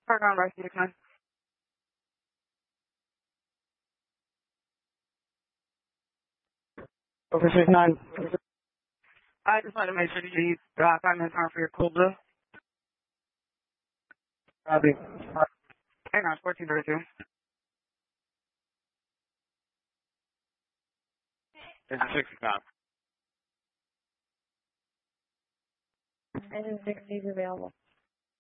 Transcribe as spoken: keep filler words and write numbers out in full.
Park on right six nine. Over six nine. I just wanted to make sure that you got five minutes time for your cool blue. Probably. Hang on, fourteen thirty-two. It's sixty-five. And is Vic available?